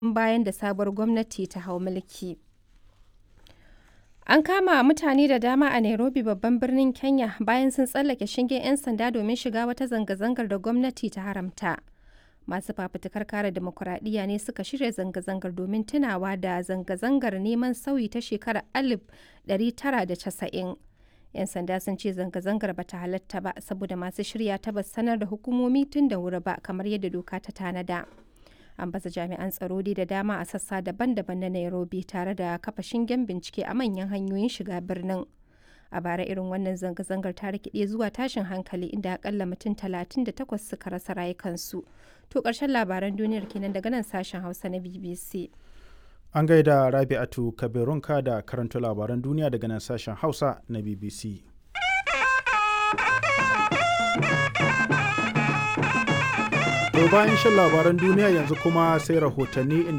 bayan da sabuwar gwamnati ta hau mulki. An kama mutane da dama a Nairobi, babban birnin Kenya, bayan sun tsallake shingen 'yan sanda domin shiga wata zanga-zangar da gwamnati ta haramta. Masu fafutukar kare dimokuraɗiyya ne suka shirya zanga-zangar domin tunawa da zanga-zangar neman sauyi ta shekarar 1990. 'Yan sanda sun ce zanga-zangar bata halatta ba saboda masu shirya ta ba sanar da hukumomi tun da wuri ba kamar yadda doka ta tanada. An baza jami'an tsaro da dama a sassa daban-daban na Nairobi tare da kafa shingen bincike a manyan hanyoyin shiga birnin. A bara irin wannan zanga-zangar ta rikide zuwa tashin hankali inda akalla mutum 38 suka rasa rayukansu. To ƙarshen labaran duniyar kenan daga nan sashen Hausa na BBC. An gaida Rabi'atu Kabirunka da karanta labaran duniya daga nan sashen Hausa na BBC. To bayan shan labaran duniya yanzu kuma sai rahotanni inda